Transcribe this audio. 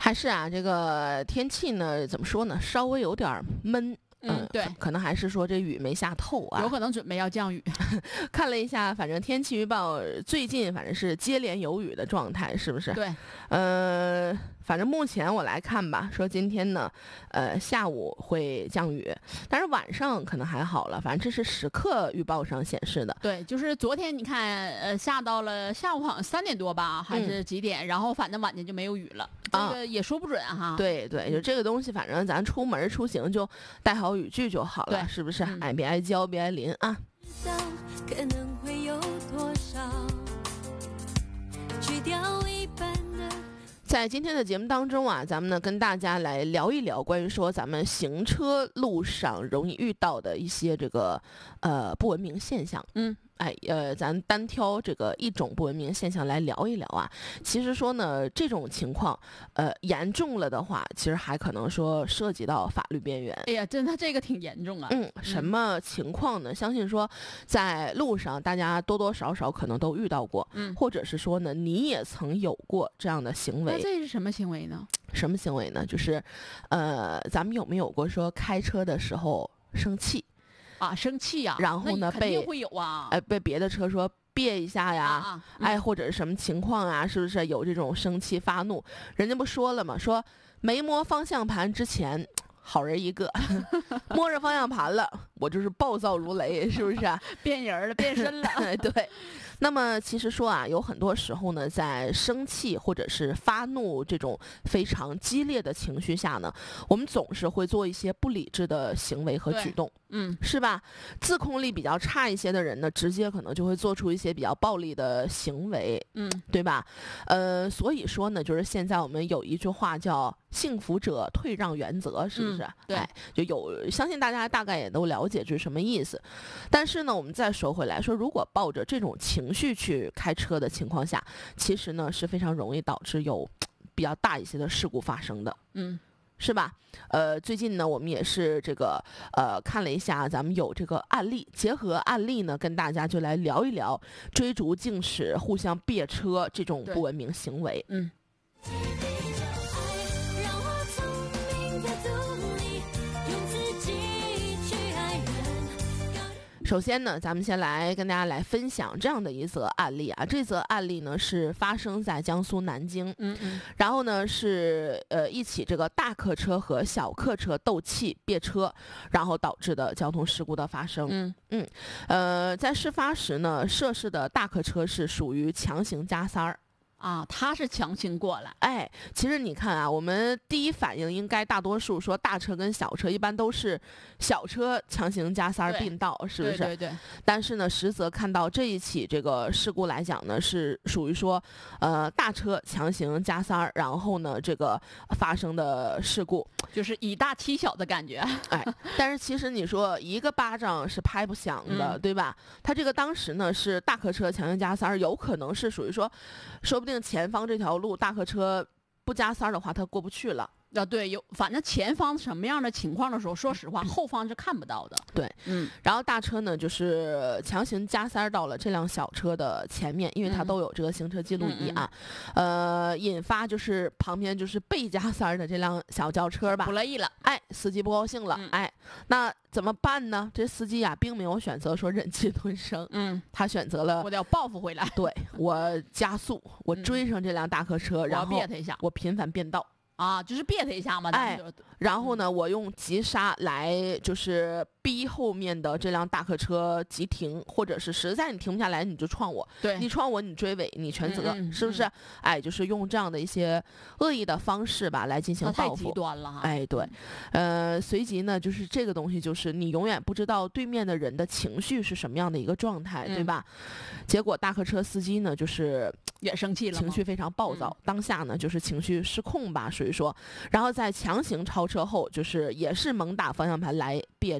还是啊，这个天气呢，怎么说呢，稍微有点儿闷。 对， 可能还是说这雨没下透啊， 有可能准备要降雨。 看了一下，反正天气预报最近反正是接连有雨的状态，是不是？ 对， 反正目前我来看吧，说今天呢，下午会降雨，但是晚上可能还好了，反正这是时刻预报上显示的。 对，就是昨天你看，下到了下午好像3点多吧，还是几点？然后反正晚间就没有雨了，这个也说不准哈。 对对，就这个东西，反正咱出门出行就带好雨具就好了， 对， 是不是？哎，别挨浇，别挨淋啊。 可能会有多少去掉一半的。 在今天的节目当中啊，咱们呢跟大家来聊一聊关于说咱们行车路上容易遇到的一些这个不文明现象。咱单挑这个一种不文明现象来聊一聊啊。其实说呢，这种情况，严重了的话，其实还可能说涉及到法律边缘。 哎呀，真的这个挺严重啊。 什么情况呢？相信说在路上大家多多少少可能都遇到过，或者是说呢，你也曾有过这样的行为。 那这是什么行为呢？ 什么行为呢？就是，咱们有没有过说开车的时候生气？ 啊，生气呀， 然后呢， 肯定会有啊， 被别的车说别一下呀，或者是什么情况啊，是不是有这种生气发怒？人家不说了吗？说没摸方向盘之前，好人一个，摸着方向盘了，我就是暴躁如雷，是不是啊？ 变人了，变身了。 对。那么其实说啊，有很多时候呢，在生气或者是发怒这种非常激烈的情绪下呢，我们总是会做一些不理智的行为和举动，是吧？自控力比较差一些的人呢，直接可能就会做出一些比较暴力的行为，对吧？所以说呢，就是现在我们有一句话叫“幸福者退让原则”，是不是？ 对， 就相信大家大概也都了解这是什么意思。但是呢，我们再说回来，说如果抱着这种情绪去开车的情况下，其实呢是非常容易导致有比较大一些的事故发生的，是吧？最近呢，我们也是这个看了一下，咱们有这个案例，结合案例呢，跟大家就来聊一聊追逐竞驶、互相别车这种不文明行为。首先呢，咱们先来跟大家来分享这样的一则案例啊。这则案例呢是发生在江苏南京，然后呢是一起这个大客车和小客车斗气别车，然后导致的交通事故的发生。在事发时呢，涉事的大客车是属于强行加塞儿。 他是强行过来。 其实你看啊，我们第一反应应该大多数说大车跟小车一般都是小车强行加塞儿并道，是不是？ 对。 但是呢，实则看到这一起这个事故来讲呢，是属于说大车强行加塞儿，然后呢这个发生的事故， 就是以大欺小的感觉。 但是其实你说一个巴掌是拍不响的，对吧？他这个当时呢是大客车强行加塞儿，有可能是属于说不定前方这条路大客车不加塞儿的话，它过不去了。 对，反正前方什么样的情况的时候，说实话，后方是看不到的。 对，然后大车呢，就是强行加塞到了这辆小车的前面，因为它都有这个行车记录仪啊，引发就是旁边就是被加塞的这辆小轿车吧， 不乐意了， 司机不高兴了，那怎么办呢？这司机并没有选择说忍气吞声，他选择了我得要报复回来， 对，我加速，我追上这辆大客车，然后别他一下， 我频繁变道。 就是别他一下嘛， 然后呢，我用急刹来就是逼后面的这辆大客车急停，或者是实在你停不下来，你就闯我，你闯我，你追尾，你全责，是不是？就是用这样的一些恶意的方式吧来进行报复， 太极端了哈。 对，随即呢，就是这个东西，就是你永远不知道对面的人的情绪是什么样的一个状态，对吧？结果大客车司机呢，就是也生气了， 情绪非常暴躁，当下呢就是情绪失控吧，属于说，然后在强行超车后，就是也是猛打方向盘来别